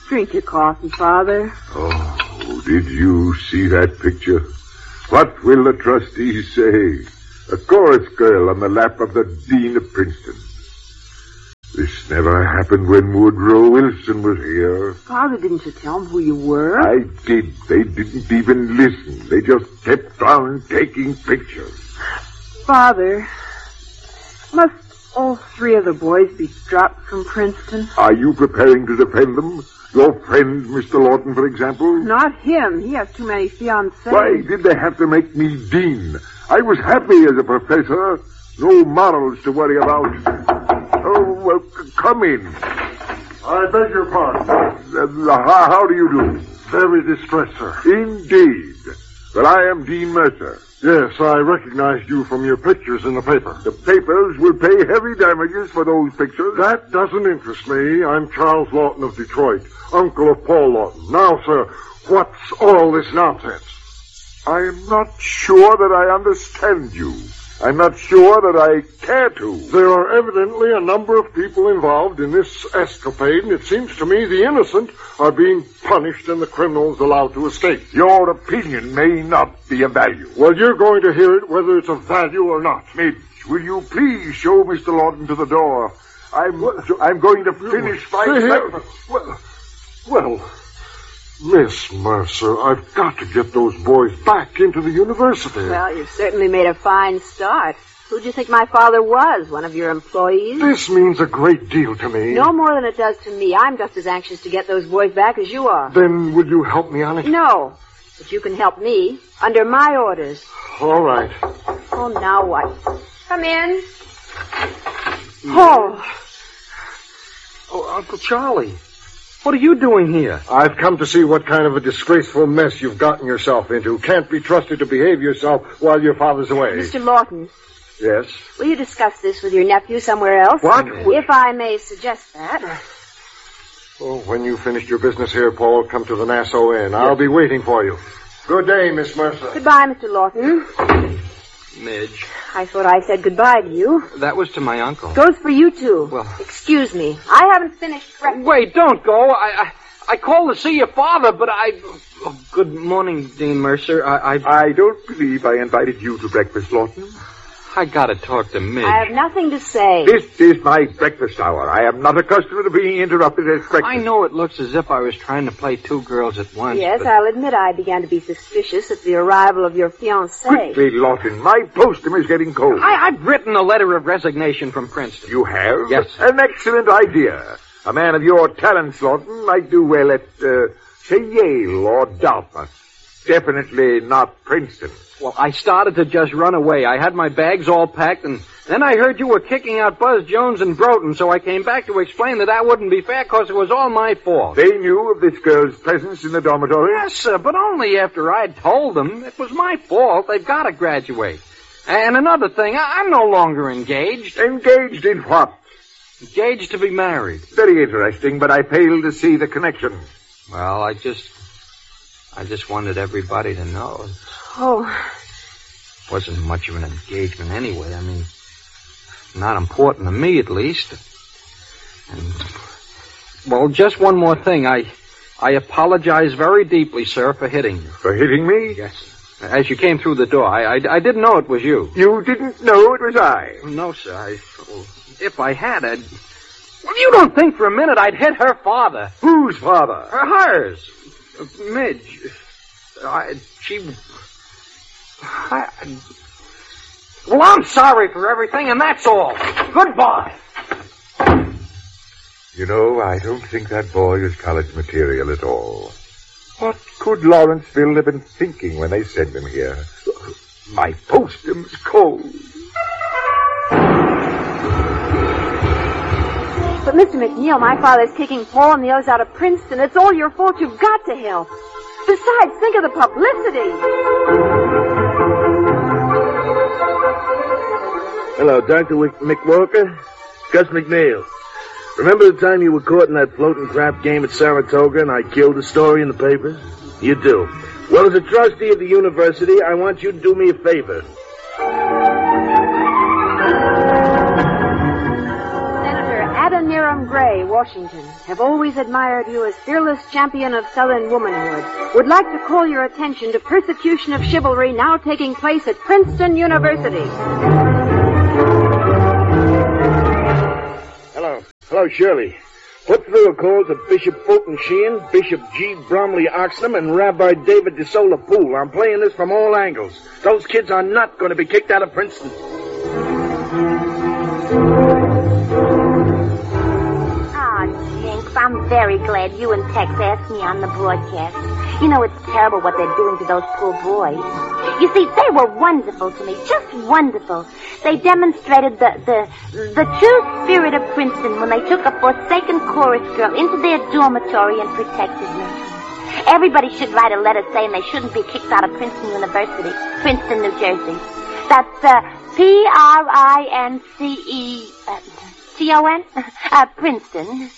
Drink your coffee, Father. Oh, did you see that picture? What will the trustees say? A chorus girl on the lap of the Dean of Princeton. This never happened when Woodrow Wilson was here. Father, didn't you tell them who you were? I did. They didn't even listen. They just kept on taking pictures. Father, must all three of the boys be dropped from Princeton? Are you preparing to defend them? Your friend, Mr. Lawton, for example? Not him. He has too many fiancées. Why did they have to make me dean? I was happy as a professor. No morals to worry about. Oh, well, come in. I beg your pardon. How do you do? Very distressed, sir. Indeed. Well, I am Dean Mercer. Yes, I recognized you from your pictures in the paper. The papers will pay heavy damages for those pictures. That doesn't interest me. I'm Charles Lawton of Detroit, uncle of Paul Lawton. Now, sir, what's all this nonsense? I am not sure that I understand you. I'm not sure that I care to. There are evidently a number of people involved in this escapade, and it seems to me the innocent are being punished and the criminals allowed to escape. Your opinion may not be of value. Well, you're going to hear it whether it's of value or not. Midge, will you please show Mr. Lawton to the door? I'm going to finish my breakfast. Well, Miss Mercer, I've got to get those boys back into the university. Well, you've certainly made a fine start. Who'd you think my father was? One of your employees? This means a great deal to me. No more than it does to me. I'm just as anxious to get those boys back as you are. Then will you help me on it? No, but you can help me under my orders. All right. Oh, now what? Come in. Oh. Oh, Uncle Charlie. What are you doing here? I've come to see what kind of a disgraceful mess you've gotten yourself into. Can't be trusted to behave yourself while your father's away. Mr. Lawton. Yes? Will you discuss this with your nephew somewhere else? What? If I may suggest that. Oh, when you finished your business here, Paul, come to the Nassau Inn. I'll be waiting for you. Good day, Miss Mercer. Goodbye, Mr. Lawton. Midge. I thought I said goodbye to you. That was to my uncle. Goes for you, too. Well... Excuse me. I haven't finished breakfast. Wait, don't go. I called to see your father, but Oh, good morning, Dean Mercer. I don't believe I invited you to breakfast, Lawton. I gotta talk to Midge. I have nothing to say. This is my breakfast hour. I am not accustomed to being interrupted at breakfast. I know it looks as if I was trying to play two girls at once. Yes, but... I'll admit I began to be suspicious at the arrival of your fiancée. Quickly, Lawton. My postum is getting cold. I've written a letter of resignation from Princeton. You have? Yes. An excellent idea. A man of your talents, Lawton, might do well at, say, Yale or Dartmouth. Definitely not Princeton. Well, I started to just run away. I had my bags all packed, and then I heard you were kicking out Buzz Jones and Broughton, so I came back to explain that wouldn't be fair because it was all my fault. They knew of this girl's presence in the dormitory? Yes, sir, but only after I'd told them. It was my fault. They've got to graduate. And another thing, I'm no longer engaged. Engaged in what? Engaged to be married. Very interesting, but I fail to see the connection. Well, I just wanted everybody to know. Oh. It wasn't much of an engagement anyway. I mean, not important to me, at least. And, well, just one more thing. I apologize very deeply, sir, for hitting you. For hitting me? Yes. As you came through the door, I didn't know it was you. You didn't know it was I? No, sir. If I had, Well, you don't think for a minute I'd hit her father. Whose father? Hers. Midge. Well, I'm sorry for everything, and that's all. Goodbye. You know, I don't think that boy is college material at all. What could Lawrenceville have been thinking when they sent him here? My postum's cold. But, Mr. McNeil, my father's kicking Paul and the others out of Princeton. It's all your fault. You've got to help. Besides, think of the publicity. Hello, Dr. McWalker. Gus McNeil. Remember the time you were caught in that floating crap game at Saratoga and I killed the story in the papers? You do. Well, as a trustee of the university, I want you to do me a favor. Senator Adoniram Gray, Washington, have always admired you as fearless champion of Southern womanhood. Would like to call your attention to persecution of chivalry now taking place at Princeton University. Hello, Shirley. Put through a call to Bishop Fulton Sheehan, Bishop G. Bromley Oxnam, and Rabbi David DeSola Poole. I'm playing this from all angles. Those kids are not going to be kicked out of Princeton. Jinx, I'm very glad you and Tex asked me on the broadcast. You know, it's terrible what they're doing to those poor boys. You see, they were wonderful to me, just wonderful. They demonstrated the true spirit of Princeton when they took a forsaken chorus girl into their dormitory and protected her. Everybody should write a letter saying they shouldn't be kicked out of Princeton University, Princeton, New Jersey. That's Princeton. Princeton.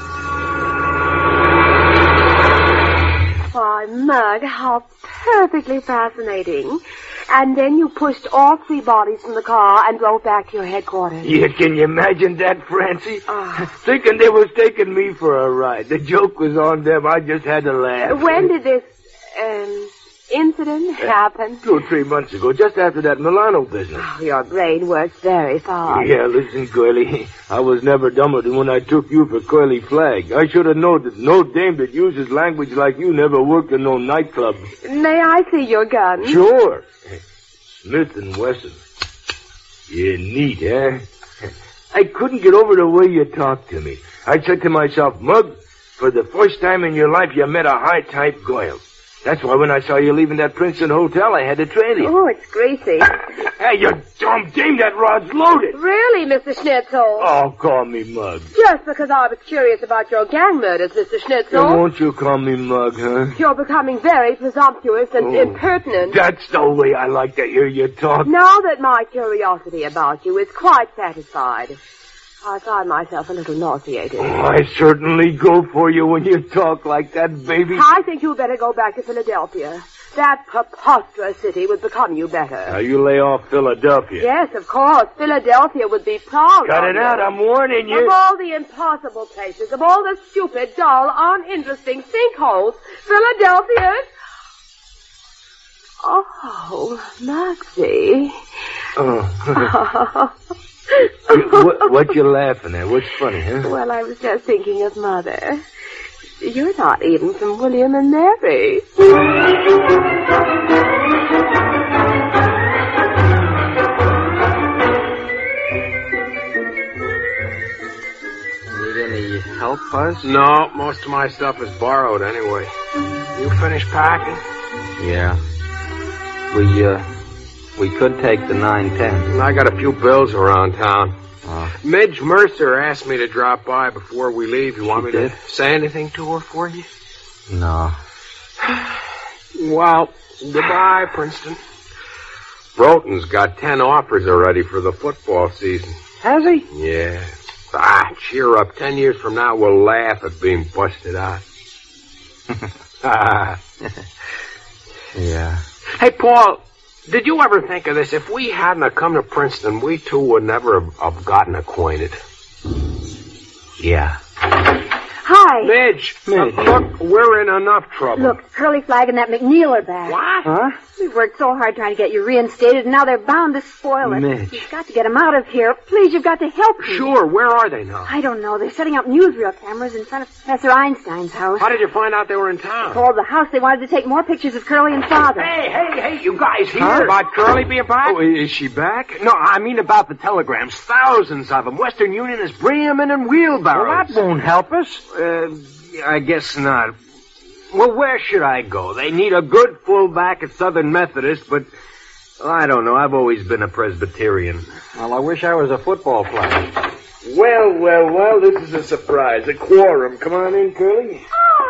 Why, Mug, how perfectly fascinating. And then you pushed all three bodies from the car and drove back to your headquarters. Yeah, can you imagine that, Francie? Thinking they was taking me for a ride. The joke was on them. I just had to laugh. When did this, incident happen? 2 or 3 months ago, just after that Milano business. Oh, your brain works very fast. Yeah, listen, Curly. I was never dumber than when I took you for Curly Flagg. I should have known that no dame that uses language like you never worked in no nightclub. May I see your gun? Sure. Smith & Wesson. Yeah, neat, eh? I couldn't get over the way you talked to me. I said to myself, Mug, for the first time in your life you met a high-type girl. That's why when I saw you leaving that Princeton hotel, I had to trail you. Oh, it's greasy. Hey, you dumb dame, that rod's loaded. Really, Mr. Schnitzel? Oh, call me Mug. Just because I was curious about your gang murders, Mr. Schnitzel. Won't you call me Mug, huh? You're becoming very presumptuous and impertinent. That's the way I like to hear you talk. Now that my curiosity about you is quite satisfied, I find myself a little nauseated. Oh, I certainly go for you when you talk like that, baby. I think you'd better go back to Philadelphia. That preposterous city would become you better. Now, you lay off Philadelphia. Yes, of course. Philadelphia would be proud Cut of it you. out, I'm warning you. Of all the impossible places, of all the stupid, dull, uninteresting sinkholes, Philadelphia... Oh, Maxie. Oh. What you laughing at? What's funny, huh? Well, I was just thinking of Mother. You're not even from William and Mary. Need any help, Buzz? No, most of my stuff is borrowed anyway. You finished packing? Yeah. We could take the 910. I got a few bills around town. Midge Mercer asked me to drop by before we leave. You want me to say anything to her for you? No. Well, goodbye, Princeton. Broughton's got 10 offers already for the football season. Has he? Yeah. Cheer up. 10 years from now, we'll laugh at being busted out. Yeah. Hey, Paul, did you ever think of this? If we hadn't have come to Princeton, we two would never have gotten acquainted. Yeah. Hi. Midge, look, we're in enough trouble. Look, Curly Flagg and that McNeil are back. What? Huh? We've worked so hard trying to get you reinstated, and now they're bound to spoil it. Midge. You've got to get them out of here. Please, you've got to help me. Sure, where are they now? I don't know. They're setting up newsreel cameras in front of Professor Einstein's house. How did you find out they were in town? Told the house they wanted to take more pictures of Curly and Father. Hey, you guys hear Huh? about Curly being back? Oh, is she back? No, I mean about the telegrams. Thousands of them. Western Union is bringing them in wheelbarrows. Well, that won't help us. I guess not. Well, where should I go? They need a good fullback at Southern Methodist, but I don't know. I've always been a Presbyterian. Well, I wish I was a football player. Well, this is a surprise. A quorum. Come on in, Curly.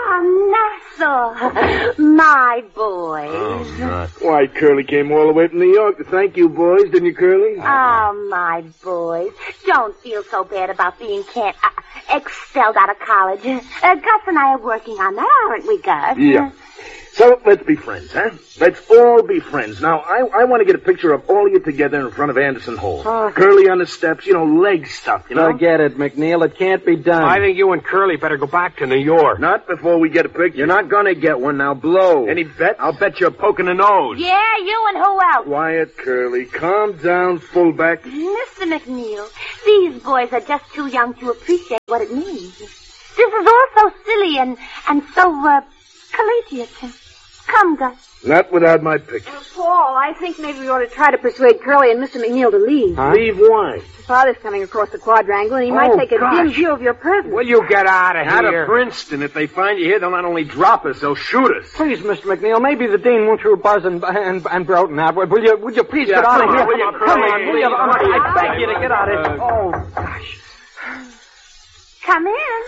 Nassau. My boys. Oh, not. Why, Curly came all the way from New York to thank you, boys, didn't you, Curly? Oh, my boys. Don't feel so bad about being expelled out of college. Gus and I are working on that, aren't we, Gus? Yeah. So let's be friends, huh? Let's all be friends. Now, I want to get a picture of all of you together in front of Anderson Hall. Curly on the steps, leg stuff, Forget it, McNeil. It can't be done. I think you and Curly better go back to New York. Not before we get a picture. You're not gonna get one now. Blow. Any bet? I'll bet you're poking the nose. Yeah, you and who else? Quiet, Curly. Calm down, fullback. Mr. McNeil, these boys are just too young to appreciate what it means. This is all so silly and so, collegiate. Come, Gus. Not without my picture. Paul, I think maybe we ought to try to persuade Curly and Mr. McNeil to leave. Huh? Leave why? His father's coming across the quadrangle, and he might take a dim view of your presence. Will you get out of Out here? of Princeton. If they find you here, they'll not only drop us, they'll shoot us. Please, Mr. McNeil, maybe the dean won't through Buzz and Broughton out. Would you please get out of here? Come on, will you? I beg you to get out of here. Oh, gosh. Come in.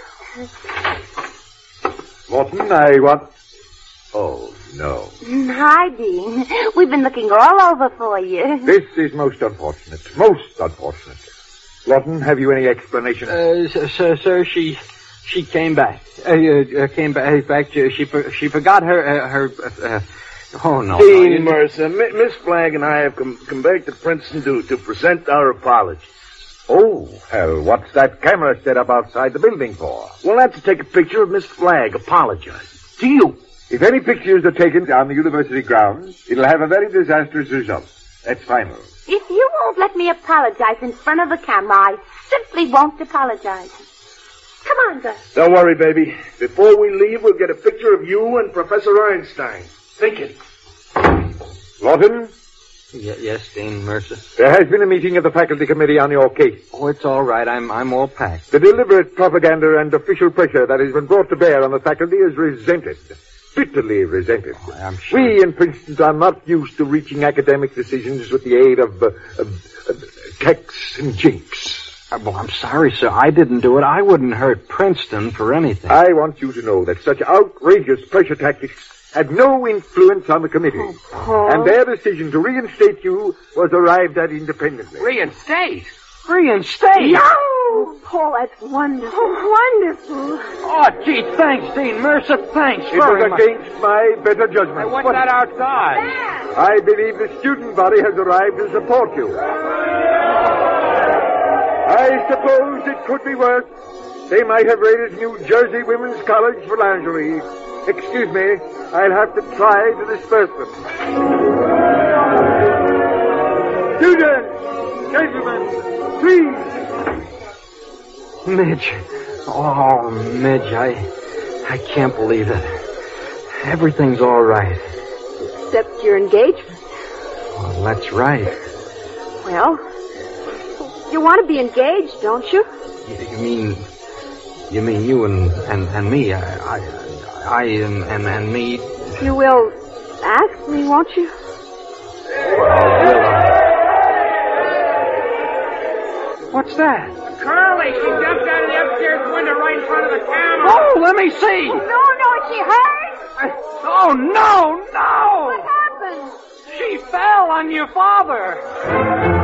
Morton, I want... Oh, no. Hi, Dean. We've been looking all over for you. This is most unfortunate. Most unfortunate. Lawton, have you any explanation? Sir, she came back. She forgot her oh, no. Dean Mercer, Miss Flagg and I have come back to Princeton to present our apologies. Oh, hell, what's that camera set up outside the building for? We'll have to take a picture of Miss Flagg apologizing. To you. If any pictures are taken on the university grounds, it'll have a very disastrous result. That's final. If you won't let me apologize in front of the camera, I simply won't apologize. Come on, Gus. Don't worry, baby. Before we leave, we'll get a picture of you and Professor Einstein. Think it. Lawton? Yes, Dean Mercer. There has been a meeting of the faculty committee on your case. Oh, it's all right. I'm all packed. The deliberate propaganda and official pressure that has been brought to bear on the faculty is resented. Bitterly resented. Oh, I'm sure. We in Princeton are not used to reaching academic decisions with the aid of keks and jinx. Well, I'm sorry, sir. I didn't do it. I wouldn't hurt Princeton for anything. I want you to know that such outrageous pressure tactics had no influence on the committee. Oh, Paul. And their decision to reinstate you was arrived at independently. Reinstate? Reinstate? No! Paul, that's wonderful. Wonderful. Oh, gee, thanks, Dean Mercer. Thanks It very was much. against my better judgment. What's that outside? I believe the student body has arrived to support you. I suppose it could be worse. They might have raided New Jersey Women's College for lingerie. Excuse me, I'll have to try to disperse them. Students, gentlemen, please. Midge. Oh, Midge, I can't believe it. Everything's all right. Except your engagement. Well, that's right. Well, you want to be engaged, don't you? You mean you and me? I and me. You will ask me, won't you? What's that? Curly, she jumped out of the upstairs window right in front of the camera. Oh, let me see. No, is she hurt? Oh, no. What happened? She fell on your father.